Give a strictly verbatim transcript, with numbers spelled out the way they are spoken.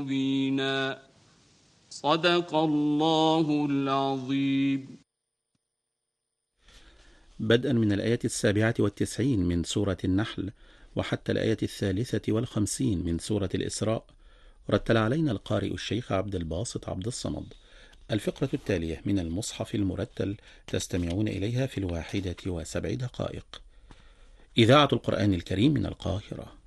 مبينا. صدق الله العظيم. بدءا من الآية السابعة والتسعين من سورة النحل وحتى الآية الثالثة والخمسين من سورة الإسراء، رتل علينا القارئ الشيخ عبد الباسط عبد الصمد. الفقرة التالية من المصحف المرتل تستمعون إليها في الواحدة وسبع دقائق. إذاعة القرآن الكريم من القاهرة.